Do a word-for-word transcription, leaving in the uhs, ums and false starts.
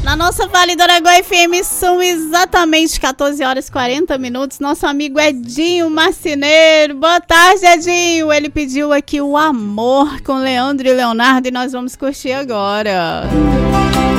Na nossa Vale do Araguaia F M são exatamente quatorze horas e quarenta minutos. Nosso amigo Edinho Marceneiro. Boa tarde, Edinho. Ele pediu aqui o Amor com Leandro e Leonardo e nós vamos curtir agora.